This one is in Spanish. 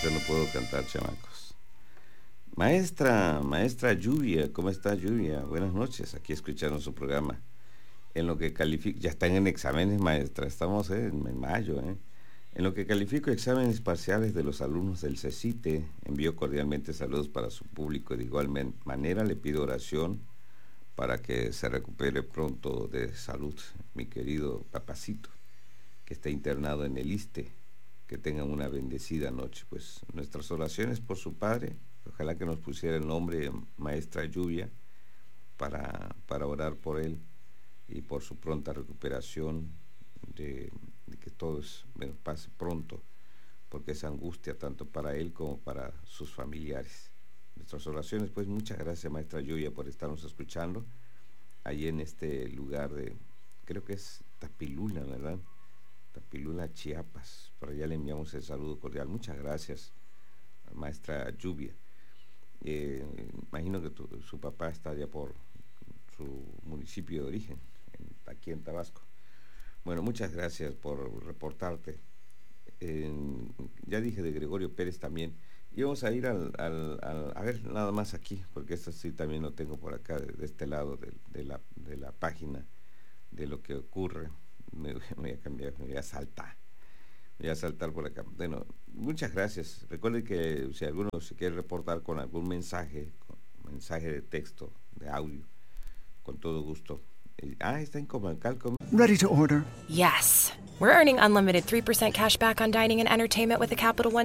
Ahorita no puedo cantar, chamacos. Maestra Lluvia, ¿cómo está Lluvia? Buenas noches, aquí escuchando su programa. En lo que califico, ya están en exámenes, maestra, estamos en mayo, ¿eh? En lo que califico exámenes parciales de los alumnos del CECITE, envío cordialmente saludos para su público. De igual manera le pido oración para que se recupere pronto de salud mi querido papacito, que está internado en el ISSSTE. Que tengan una bendecida noche. Pues nuestras oraciones por su padre, ojalá que nos pusiera el nombre Maestra Lluvia para orar por él y por su pronta recuperación, de que todo pase pronto, porque es angustia tanto para él como para sus familiares. Nuestras oraciones, pues muchas gracias Maestra Lluvia por estarnos escuchando allí en este lugar de, creo que es Tapilula, ¿verdad? Tapilula, Chiapas. Por allá le enviamos el saludo cordial. Muchas gracias, maestra Lluvia. Imagino que su papá está allá por su municipio de origen, aquí en Tabasco. Bueno, muchas gracias por reportarte. Ya dije de Gregorio Pérez también. Y vamos a ir a ver nada más aquí, porque esto sí también lo tengo por acá, de este lado de la página, de lo que ocurre. Me voy a cambiar, me voy a saltar por acá. Bueno, muchas gracias. Recuerde que si alguno se quiere reportar con algún mensaje de texto, de audio, con todo gusto. Está en Comalcal. Ready to order. Yes. We're earning unlimited 3% cash back on dining and entertainment with a Capital One